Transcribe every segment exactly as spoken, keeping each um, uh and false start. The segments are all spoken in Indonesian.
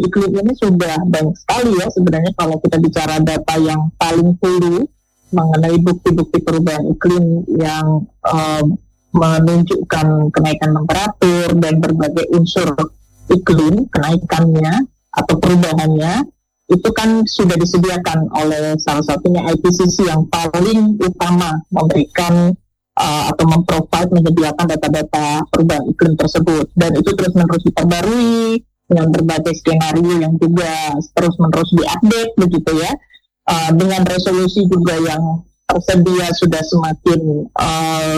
iklim ini sudah banyak sekali ya sebenarnya kalau kita bicara data yang paling hulu mengenai bukti-bukti perubahan iklim yang uh, menunjukkan kenaikan temperatur dan berbagai unsur iklim, kenaikannya atau perubahannya, itu kan sudah disediakan oleh salah satunya I P C C yang paling utama memberikan uh, atau memprovide, menyediakan data-data perubahan iklim tersebut. Dan itu terus-menerus diperbarui dengan berbagai skenario yang juga terus-menerus diupdate begitu ya, uh, dengan resolusi juga yang tersedia sudah semakin uh,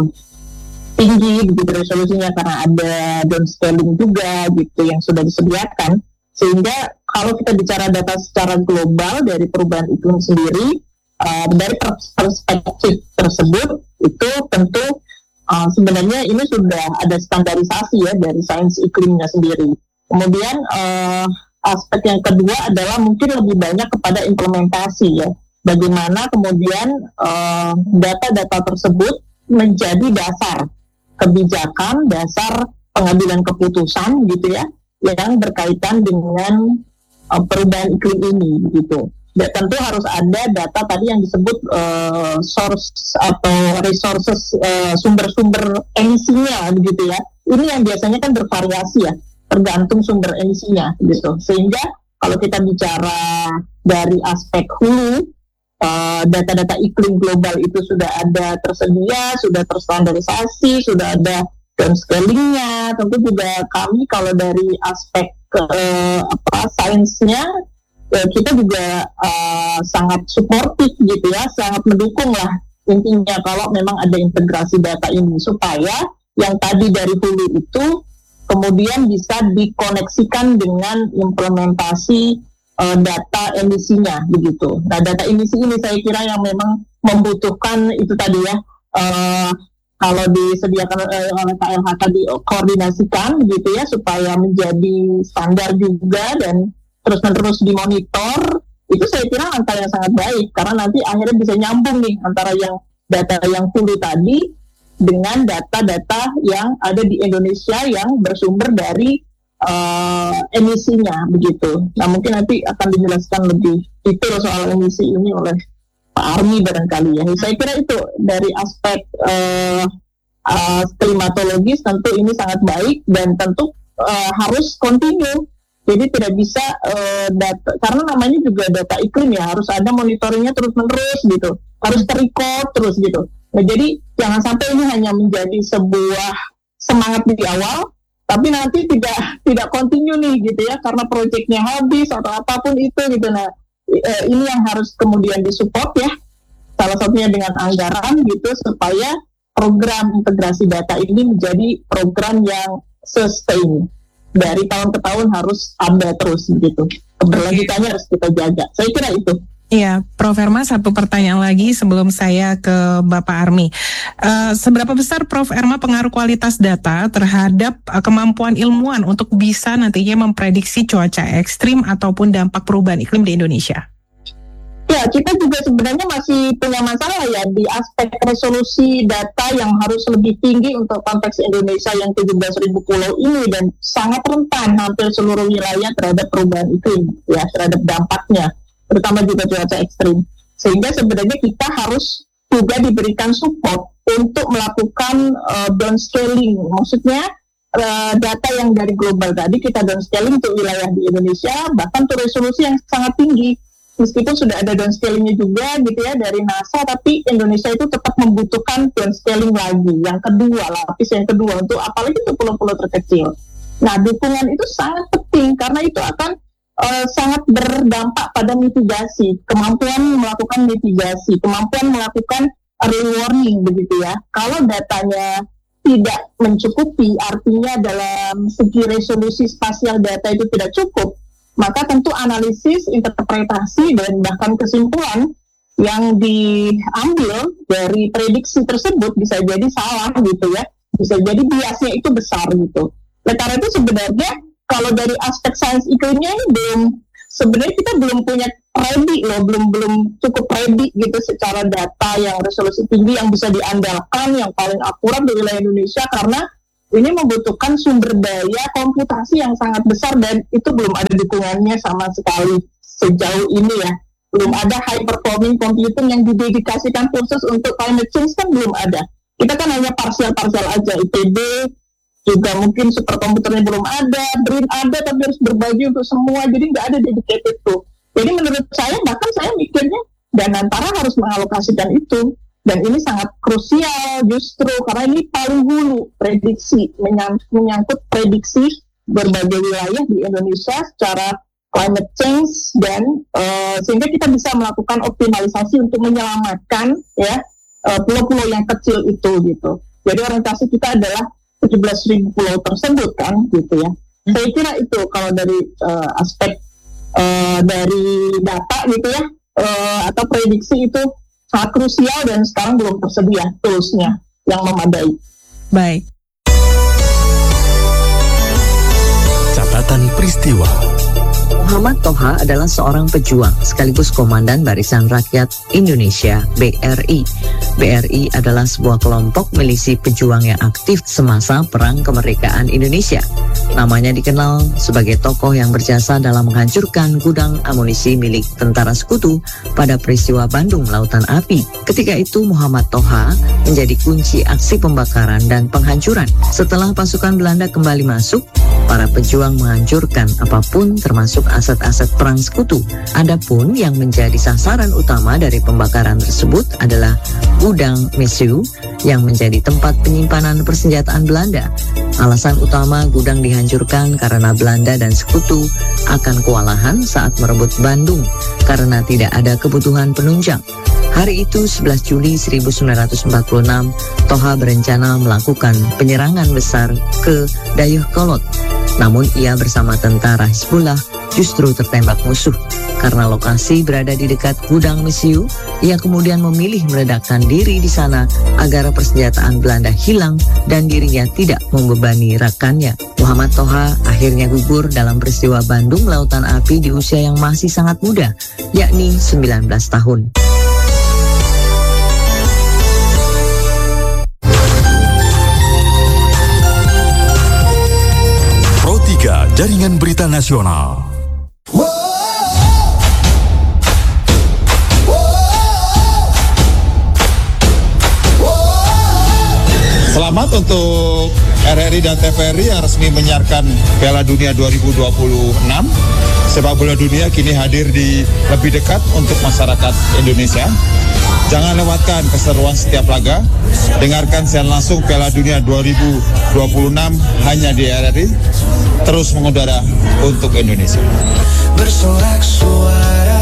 tinggi begitu resolusinya karena ada downscaling juga gitu yang sudah disediakan, sehingga kalau kita bicara data secara global dari perubahan iklim sendiri uh, dari perspektif tersebut itu tentu uh, sebenarnya ini sudah ada standarisasi ya dari sains iklimnya sendiri. Kemudian uh, aspek yang kedua adalah mungkin lebih banyak kepada implementasi ya, bagaimana kemudian uh, data-data tersebut menjadi dasar kebijakan, dasar pengambilan keputusan gitu ya, yang berkaitan dengan uh, perubahan iklim ini gitu. Dan tentu harus ada data tadi yang disebut uh, source atau resources, uh, sumber-sumber emisinya begitu ya. Ini yang biasanya kan bervariasi ya, tergantung sumber emisinya gitu. Sehingga kalau kita bicara dari aspek hulu, Uh, data-data iklim global itu sudah ada tersedia, sudah terstandarisasi, sudah ada downscalingnya. Tentu juga kami kalau dari aspek uh, apa sainsnya, uh, kita juga uh, sangat suportif gitu ya, sangat mendukung lah intinya kalau memang ada integrasi data ini supaya yang tadi dari hulu itu kemudian bisa dikoneksikan dengan implementasi Uh, data emisinya begitu. Nah, data emisi ini saya kira yang memang membutuhkan itu tadi ya, uh, kalau disediakan uh, oleh K L H K dikoordinasikan gitu ya supaya menjadi standar juga dan terus-menerus dimonitor. Itu saya kira angka yang sangat baik karena nanti akhirnya bisa nyambung nih antara yang data yang hulu tadi dengan data-data yang ada di Indonesia yang bersumber dari Uh, emisinya begitu. Nah mungkin nanti akan dijelaskan lebih detail soal emisi ini oleh Pak Army barangkali ya. Saya kira itu dari aspek uh, uh, klimatologis tentu ini sangat baik dan tentu uh, harus continue. Jadi tidak bisa uh, data, karena namanya juga data iklim ya, harus ada monitoringnya terus-menerus gitu, harus ter-record terus gitu. Nah jadi jangan sampai ini hanya menjadi sebuah semangat di awal tapi nanti tidak tidak continue nih gitu ya karena proyeknya habis atau apapun itu gitu. Nah eh, ini yang harus kemudian disupport ya, salah satunya dengan anggaran gitu supaya program integrasi data ini menjadi program yang sustain dari tahun ke tahun, harus ada terus gitu, keberlanjutannya harus kita jaga. Saya kira itu. Iya, Prof Herma, satu pertanyaan lagi sebelum saya ke Bapak Army. Uh, seberapa besar Prof Herma pengaruh kualitas data terhadap uh, kemampuan ilmuwan untuk bisa nantinya memprediksi cuaca ekstrim ataupun dampak perubahan iklim di Indonesia? Ya, kita juga sebenarnya masih punya masalah ya di aspek resolusi data yang harus lebih tinggi untuk konteks Indonesia yang tujuh belas ribu pulau ini dan sangat rentan hampir seluruh wilayah terhadap perubahan iklim ya, terhadap dampaknya, terutama juga cuaca ekstrim. Sehingga sebenarnya kita harus juga diberikan support untuk melakukan uh, downscaling. Maksudnya uh, data yang dari global tadi kita downscaling untuk wilayah di Indonesia, bahkan untuk resolusi yang sangat tinggi. Meskipun sudah ada downscalingnya juga gitu ya dari NASA, tapi Indonesia itu tetap membutuhkan downscaling lagi. Yang kedua, lapis yang kedua untuk apalagi untuk pulau-pulau terkecil. Nah, dukungan itu sangat penting karena itu akan Uh, sangat berdampak pada mitigasi, kemampuan melakukan mitigasi, kemampuan melakukan early warning begitu ya. Kalau datanya tidak mencukupi, artinya dalam segi resolusi spasial data itu tidak cukup, maka tentu analisis, interpretasi, dan bahkan kesimpulan yang diambil dari prediksi tersebut bisa jadi salah gitu ya, bisa jadi biasnya itu besar gitu. Nah, karena itu sebenarnya kalau dari aspek sains iklimnya ini belum, sebenarnya kita belum punya ready loh, belum belum cukup ready gitu secara data yang resolusi tinggi yang bisa diandalkan, yang paling akurat di wilayah Indonesia, karena ini membutuhkan sumber daya komputasi yang sangat besar dan itu belum ada dukungannya sama sekali sejauh ini ya. Belum ada high performing computing yang didedikasikan khusus untuk climate change kan belum ada. Kita kan hanya parsial-parsial aja, I P B juga mungkin superkomputernya belum ada, BRIN ada tapi harus berbagi untuk semua, jadi nggak ada dedicated tuh. Jadi menurut saya, bahkan saya mikirnya Danantara harus mengalokasikan itu, dan ini sangat krusial justru karena ini paling hulu prediksi, menyang, menyangkut prediksi berbagai wilayah di Indonesia secara climate change, dan uh, sehingga kita bisa melakukan optimalisasi untuk menyelamatkan ya uh, pulau-pulau yang kecil itu gitu. Jadi orientasi kita adalah tujuh belas ribu pulau tersebut kan gitu ya. Hmm. Saya kira itu kalau dari uh, aspek uh, dari data gitu ya uh, atau prediksi itu sangat krusial dan sekarang belum tersedia toolsnya yang memadai. Baik. Catatan peristiwa. Muhammad Toha adalah seorang pejuang sekaligus Komandan Barisan Rakyat Indonesia B R I. B R I adalah sebuah kelompok milisi pejuang yang aktif semasa Perang Kemerdekaan Indonesia. Namanya dikenal sebagai tokoh yang berjasa dalam menghancurkan gudang amunisi milik tentara sekutu pada peristiwa Bandung Lautan Api. Ketika itu Muhammad Toha menjadi kunci aksi pembakaran dan penghancuran. Setelah pasukan Belanda kembali masuk, para pejuang menghancurkan apapun termasuk aset-aset perang sekutu. Adapun yang menjadi sasaran utama dari pembakaran tersebut adalah gudang Mesiu yang menjadi tempat penyimpanan persenjataan Belanda. Alasan utama gudang dihancurkan karena Belanda dan sekutu akan kewalahan saat merebut Bandung karena tidak ada kebutuhan penunjang. Hari itu sebelas Juli seribu sembilan ratus empat puluh enam, Toha berencana melakukan penyerangan besar ke Dayakolot. Namun ia bersama tentara Hizbullah justru tertembak musuh. Karena lokasi berada di dekat gudang Mesiu, ia kemudian memilih meledakkan diri di sana agar persenjataan Belanda hilang dan dirinya tidak membebani rakannya. Muhammad Toha akhirnya gugur dalam peristiwa Bandung Lautan Api di usia yang masih sangat muda, yakni sembilan belas tahun. Pro tiga Jaringan Berita Nasional. Selamat untuk R R I dan T V R I yang resmi menyiarkan Piala Dunia dua ribu dua puluh enam. Sepak bola dunia kini hadir di lebih dekat untuk masyarakat Indonesia. Jangan lewatkan keseruan setiap laga. Dengarkan siaran langsung Piala Dunia dua ribu dua puluh enam hanya di R R I. Terus mengudara untuk Indonesia. Bersorak suara,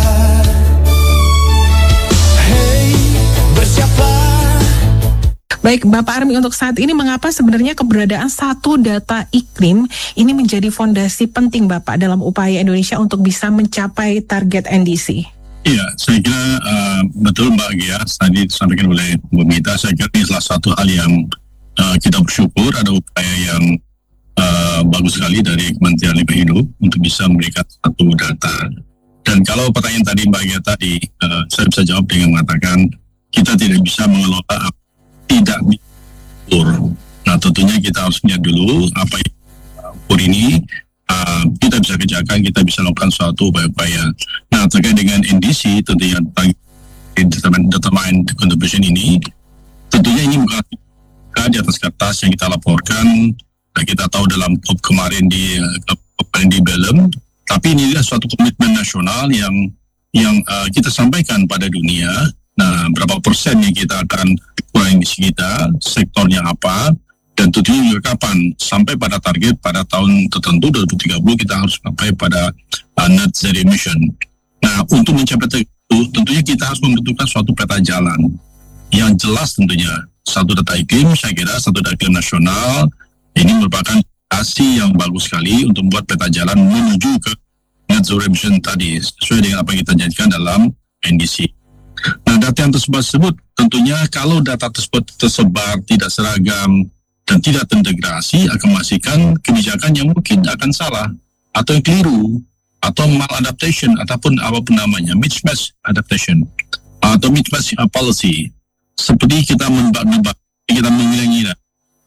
hey, bersiaplah. Baik, Bapak Army, untuk saat ini mengapa sebenarnya keberadaan satu data iklim ini menjadi fondasi penting Bapak dalam upaya Indonesia untuk bisa mencapai target N D C? Iya, saya kira uh, betul Mbak Gia, tadi disampaikan oleh Bu Mita, saya kira ini salah satu hal yang uh, kita bersyukur ada upaya yang uh, bagus sekali dari Kementerian Lingkungan Hidup untuk bisa memberikan satu data. Dan kalau pertanyaan tadi Mbak Gia tadi, uh, saya bisa jawab dengan mengatakan kita tidak bisa mengelola tidak diukur. Nah tentunya kita harus lihat dulu apa yang ukur ini uh, kita bisa kerjakan, kita bisa lakukan suatu upaya-upaya. Nah terkait dengan N D C tentunya determined contribution ini, tentunya ini bukan di atas kertas yang kita laporkan. Nah, kita tahu dalam C O P kemarin di kemarin di Belem, tapi ini adalah suatu komitmen nasional yang yang uh, kita sampaikan pada dunia. Nah, berapa persen yang kita akan kurangi emisi kita, sektornya apa, dan tentunya juga kapan, sampai pada target pada tahun tertentu dua ribu tiga puluh kita harus sampai pada uh, net zero emission. Nah, untuk mencapai itu, tentunya kita harus membentukkan suatu peta jalan yang jelas tentunya. Satu data iklim, saya kira satu data iklim nasional, ini merupakan indikasi yang bagus sekali untuk membuat peta jalan menuju ke net zero emission tadi, sesuai dengan apa yang kita janjikan dalam N D C. Nah, data yang tersebut tentunya kalau data tersebut tersebar tidak seragam dan tidak terintegrasi akan menghasilkan kebijakan yang mungkin akan salah atau yang keliru atau maladaptation ataupun apapun namanya, mismatch adaptation atau mismatch policy, seperti kita menebak-nebak, kita mengira-ngira. Nah,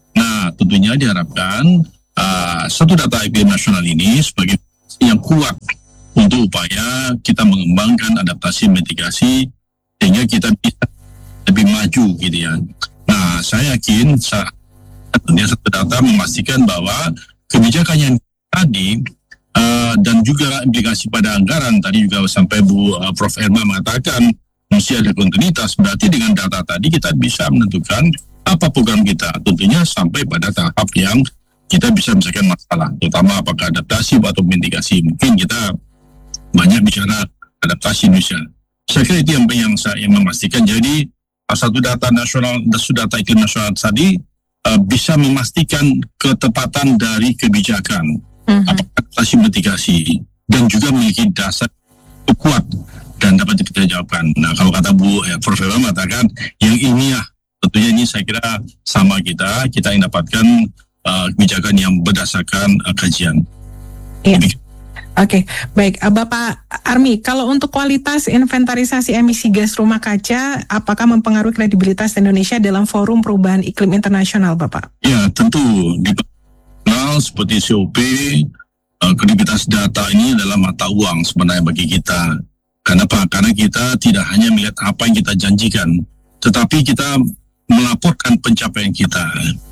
Nah, tentunya diharapkan uh, satu data iklim nasional ini sebagai yang kuat untuk upaya kita mengembangkan adaptasi mitigasi sehingga kita bisa lebih maju gitu ya. Nah, saya yakin tentunya satu data memastikan bahwa kebijakan yang tadi uh, dan juga implikasi pada anggaran tadi juga sampai Bu uh, Prof Erma mengatakan mesti ada kontinuitas, berarti dengan data tadi kita bisa menentukan apa program kita, tentunya sampai pada tahap yang kita bisa menyelesaikan masalah, terutama apakah adaptasi atau mitigasi. Mungkin kita banyak bicara adaptasi Indonesia. Saya kira itu yang, yang saya yang memastikan. Jadi satu data nasional, data iklim nasional tadi uh, bisa memastikan ketepatan dari kebijakan, uh-huh. apakah adaptasi mitigasi, dan juga memiliki dasar kuat dan dapat kita jawabkan. Nah, kalau kata Bu ya, Profesor mengatakan yang ini ya, tentunya ini saya kira sama kita, kita yang dapatkan uh, kebijakan yang berdasarkan uh, kajian. Iya. Oke, okay, baik. Uh, Bapak Army, kalau untuk kualitas inventarisasi emisi gas rumah kaca, apakah mempengaruhi kredibilitas Indonesia dalam forum perubahan iklim internasional, Bapak? Ya, tentu. Di internasional seperti C O P, uh, kredibilitas data ini adalah mata uang sebenarnya bagi kita. Kenapa? Karena kita tidak hanya melihat apa yang kita janjikan, tetapi kita melaporkan pencapaian kita.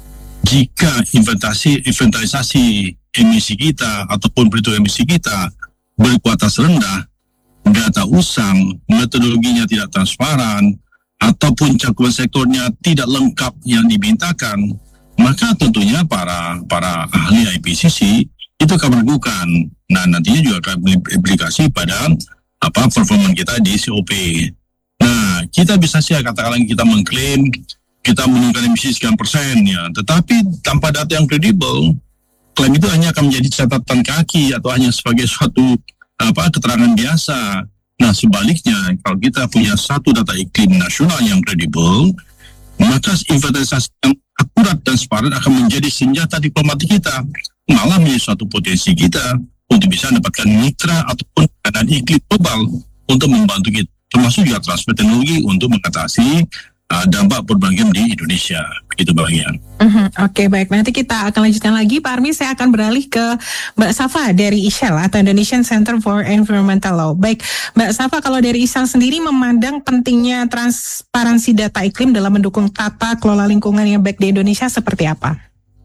Jika inventasi, inventarisasi emisi kita ataupun perhitungan emisi kita berkualitas rendah, data usang, metodologinya tidak transparan, ataupun cakupan sektornya tidak lengkap yang dimintakan, maka tentunya para para ahli I P C C itu akan meragukan. Nah, nantinya juga akan berimplikasi pada apa performa kita di C O P. Nah, kita bisa sih katakan kita mengklaim kita menurunkan emisi sekian persen ya, tetapi tanpa data yang kredibel, klaim itu hanya akan menjadi catatan kaki atau hanya sebagai suatu apa keterangan biasa. Nah, sebaliknya kalau kita punya satu data iklim nasional yang kredibel, maka inventarisasi yang akurat dan transparan akan menjadi senjata diplomatik kita, malah menjadi suatu potensi kita untuk bisa mendapatkan mitra ataupun tekanan iklim global untuk membantu kita, termasuk juga transfer teknologi untuk mengatasi uh, dampak perubahan iklim di Indonesia. Begitu bagian. Uh-huh. Oke, okay, baik. Nanti kita akan lanjutkan lagi, Pak Army. Saya akan beralih ke Mbak Safa dari I S H E L atau Indonesian Center for Environmental Law. Baik, Mbak Safa, kalau dari I S H E L sendiri memandang pentingnya transparansi data iklim dalam mendukung tata kelola lingkungan yang baik di Indonesia seperti apa?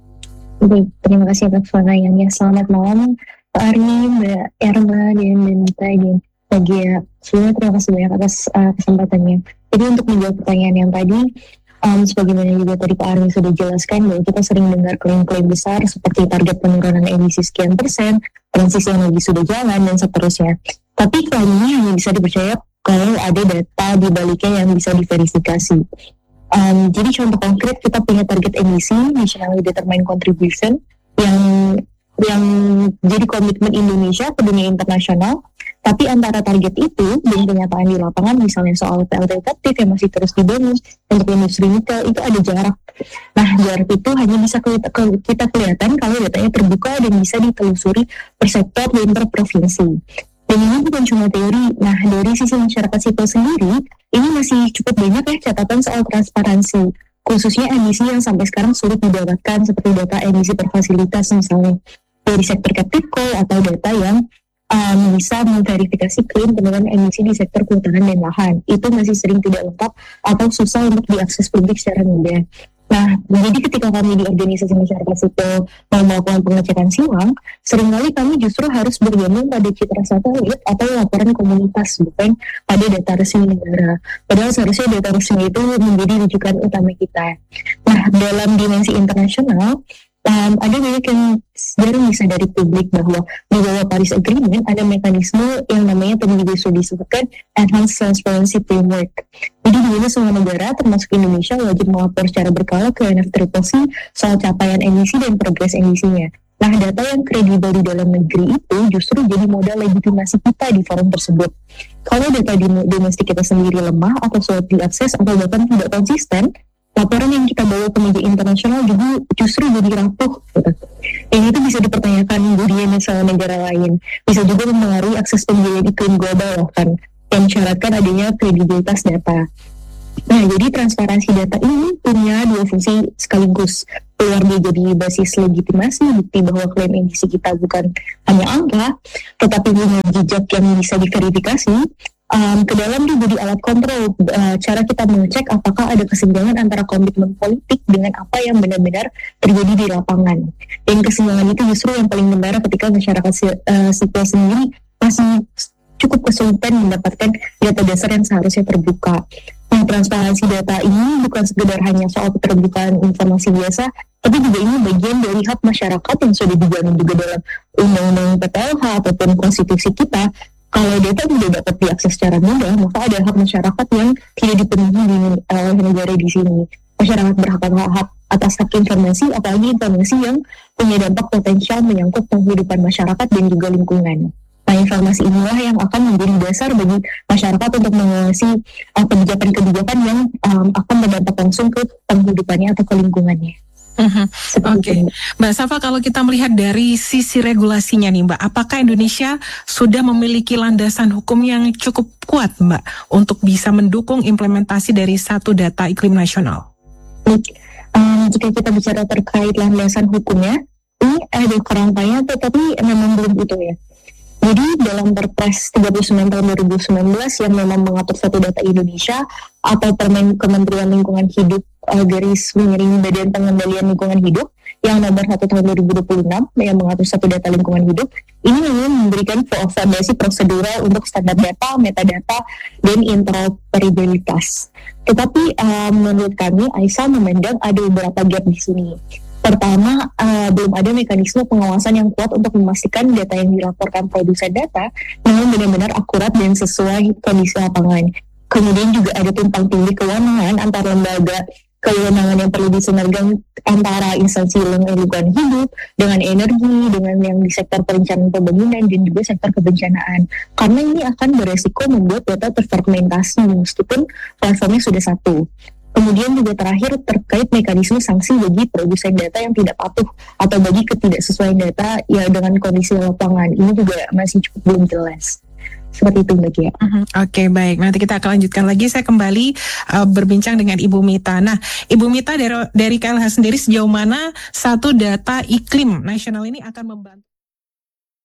Baik, terima kasih atas pertanyaannya. Selamat malam Pak Army, Mbak Erma, dan Benita, dan Nagia. Sebelumnya terima kasih banyak atas uh, kesempatannya. Jadi untuk menjawab pertanyaan yang tadi, um, sebagaimana juga tadi Pak Army sudah jelaskan bahwa kita sering dengar klaim-klaim besar seperti target penurunan emisi sekian persen, transisi energi sudah jalan, dan seterusnya. Tapi klaim ini hanya bisa dipercaya kalau ada data di baliknya yang bisa diverifikasi. Um, jadi contoh konkret, kita punya target emisi, Nationally Determined Contribution, yang yang jadi komitmen Indonesia ke dunia internasional, tapi antara target itu dan kenyataan di lapangan, misalnya soal P L T efektif yang masih terus dibangun untuk industri nikel, itu ada jarak. Nah, jarak itu hanya bisa kita, kita kelihatan kalau datanya terbuka dan bisa ditelusuri per sektor dan per provinsi. Dan ini bukan cuma teori. Nah, dari sisi masyarakat sipil sendiri, ini masih cukup banyak ya catatan soal transparansi, khususnya emisi yang sampai sekarang sulit didapatkan, seperti data emisi per fasilitas misalnya dari sektor captive coal, atau data yang um, bisa memverifikasi klaim penurunan emisi di sektor kehutanan dan lahan. Itu masih sering tidak lengkap atau susah untuk diakses publik secara mudah. Nah, jadi ketika kami di organisasi masyarakat sipil mau melakukan pengecekan silang, seringkali kami justru harus bergantung pada citra satelit atau laporan komunitas, bukan pada data resmi negara. Padahal seharusnya data resmi itu menjadi rujukan utama kita. Nah, dalam dimensi internasional, Um, ada banyak yang jarang disadari publik bahwa di bawah Paris Agreement ada mekanisme yang namanya tadi juga sudah disebutkan Enhanced Transparency Framework. Jadi di mana semua negara termasuk Indonesia wajib melapor secara berkala ke U N F C C C soal capaian emisi dan progres emisinya. Nah, data yang kredibel di dalam negeri itu justru jadi modal legitimasi kita di forum tersebut. Kalau data di domestik kita sendiri lemah atau sulit diakses atau bahkan tidak konsisten, laporan yang kita bawa ke media internasional juga justru jadi rapuh gitu. Dan itu bisa dipertanyakan budaya misalnya negara lain. Bisa juga mempengaruhi akses pembiayaan iklim global kan, yang mensyaratkan adanya kredibilitas data. Nah, jadi transparansi data ini punya dua fungsi sekaligus. keluar dia jadi basis legitimasi, bukti bahwa klaim emisi kita bukan hanya angka, tetapi punya jejak yang bisa diverifikasi. Um, ke dalam dia jadi alat kontrol uh, cara kita mengecek apakah ada kesenjangan antara komitmen politik dengan apa yang benar-benar terjadi di lapangan. Dan kesenjangan itu justru yang paling mendara ketika masyarakat uh, sipil sendiri masih cukup kesulitan mendapatkan data dasar yang seharusnya terbuka. Nah, transparansi data ini bukan sekedar hanya soal keterbukaan informasi biasa, tapi juga ini bagian dari hak masyarakat yang sudah dijamin juga dalam undang-undang P P L H ataupun konstitusi kita. Kalau data tidak dapat diakses secara mudah, maka ada hak masyarakat yang tidak dipenuhi di uh, negara di sini. Masyarakat berhak hak atas hak informasi, apalagi informasi yang punya dampak potensial menyangkut penghidupan masyarakat dan juga lingkungan. Nah, informasi inilah yang akan menjadi dasar bagi masyarakat untuk mengawasi uh, kebijakan-kebijakan yang um, akan berdampak langsung ke penghidupannya atau ke lingkungannya. Uh-huh. Oke, okay. Mbak Safa, kalau kita melihat dari sisi regulasinya nih Mbak, apakah Indonesia sudah memiliki landasan hukum yang cukup kuat Mbak untuk bisa mendukung implementasi dari satu data iklim nasional? Um, jika kita bicara terkait landasan hukumnya, ini ada kerangkanya, tetapi memang belum utuh ya. Jadi dalam Perpres tiga puluh sembilan tahun dua ribu sembilan belas yang memang mengatur satu data Indonesia atau Permen Kementerian Lingkungan Hidup uh, garis miring Badan Pengendalian Lingkungan Hidup yang nomor satu tahun dua ribu dua puluh enam yang mengatur satu data lingkungan hidup, ini memang memberikan fondasi prosedural untuk standar data, metadata, dan interoperabilitas. Tetapi uh, menurut kami, Aisyah memandang ada beberapa gap di sini. Pertama, uh, belum ada mekanisme pengawasan yang kuat untuk memastikan data yang dilaporkan produsen data memang benar-benar akurat dan sesuai kondisi lapangan. Kemudian juga ada tumpang tindih kewenangan antar lembaga kewenangan yang perlu disinergikan antara instansi lingkungan hidup dengan energi, dengan yang di sektor perencanaan pembangunan dan juga sektor kebencanaan. Karena ini akan beresiko membuat data terfragmentasi meskipun platformnya sudah satu. Kemudian juga terakhir terkait mekanisme sanksi bagi produsen data yang tidak patuh atau bagi ketidaksesuaian data ya dengan kondisi lapangan. Ini juga masih cukup belum jelas. Seperti itu Mbak Gia. Uh-huh. Oke, okay, baik. Nanti kita akan lanjutkan lagi. Saya kembali uh, berbincang dengan Ibu Mita. Nah, Ibu Mita dari, dari K L H sendiri sejauh mana satu data iklim nasional ini akan membantu